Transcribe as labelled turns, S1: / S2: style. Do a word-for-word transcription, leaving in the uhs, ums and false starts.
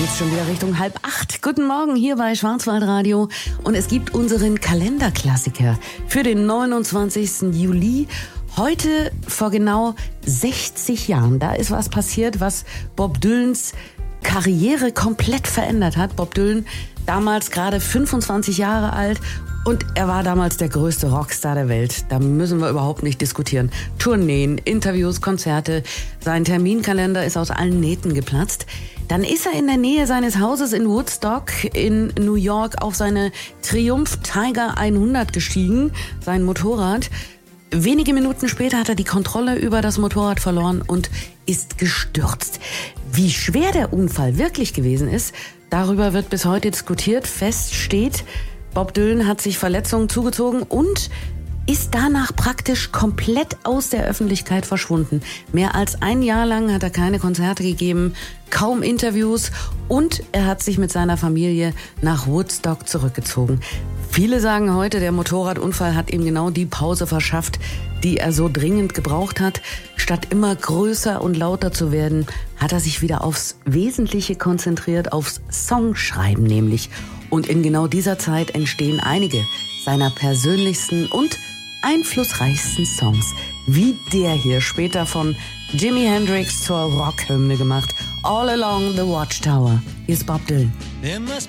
S1: geht's schon wieder Richtung halb acht. Guten Morgen hier bei Schwarzwaldradio. Und es gibt unseren Kalenderklassiker für den neunundzwanzigsten Juli. Heute vor genau sechzig Jahren. Da ist was passiert, was Bob Dylans Karriere komplett verändert hat. Bob Dylan, damals gerade fünfundzwanzig Jahre alt. Und er war damals der größte Rockstar der Welt. Da müssen wir überhaupt nicht diskutieren. Tourneen, Interviews, Konzerte. Sein Terminkalender ist aus allen Nähten geplatzt. Dann ist er in der Nähe seines Hauses in Woodstock in New York auf seine Triumph Tiger hundert gestiegen, sein Motorrad. Wenige Minuten später hat er die Kontrolle über das Motorrad verloren und ist gestürzt. Wie schwer der Unfall wirklich gewesen ist, darüber wird bis heute diskutiert. Fest steht, Bob Dylan hat sich Verletzungen zugezogen und ist danach praktisch komplett aus der Öffentlichkeit verschwunden. Mehr als ein Jahr lang hat er keine Konzerte gegeben, kaum Interviews und er hat sich mit seiner Familie nach Woodstock zurückgezogen. Viele sagen heute, der Motorradunfall hat ihm genau die Pause verschafft, die er so dringend gebraucht hat. Statt immer größer und lauter zu werden, hat er sich wieder aufs Wesentliche konzentriert, aufs Songschreiben nämlich. Und in genau dieser Zeit entstehen einige seiner persönlichsten und einflussreichsten Songs, wie der hier, später von Jimi Hendrix zur Rockhymne gemacht. All Along the Watchtower. Hier ist Bob Dylan.